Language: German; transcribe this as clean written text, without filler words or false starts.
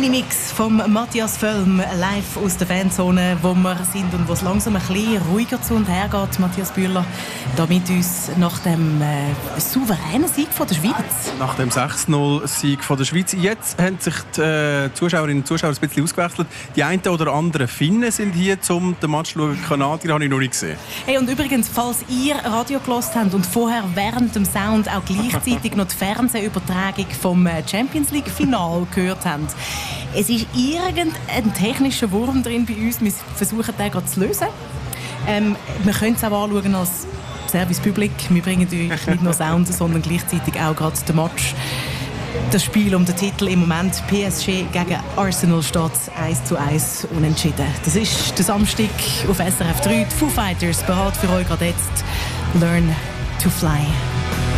Mix vom Matthias Völm live aus der Fanzone, wo wir sind und wo es langsam ein bisschen ruhiger zu und her geht. Matthias Bühler da mit uns nach dem souveränen Sieg von der Schweiz. Nach dem 6-0-Sieg von der Schweiz. Jetzt haben sich die Zuschauerinnen und Zuschauer ein bisschen ausgewechselt. Die einen oder anderen Finnen sind hier, um den Match zu schauen. Kanadier habe ich noch nicht gesehen. Hey, und übrigens, falls ihr Radio gehört habt und vorher während dem Sound auch gleichzeitig noch die Fernsehübertragung vom Champions League-Final gehört habt, es ist irgendein technischer Wurm drin bei uns. Wir versuchen, den gerade zu lösen. Wir können es auch anschauen als Service Public. Wir bringen euch nicht nur Sound, sondern gleichzeitig auch gerade den Match. Das Spiel um den Titel im Moment PSG gegen Arsenal steht 1:1 unentschieden. Das ist der Samstag auf SRF 3. Die Foo Fighters behalten für euch gerade jetzt «Learn to Fly».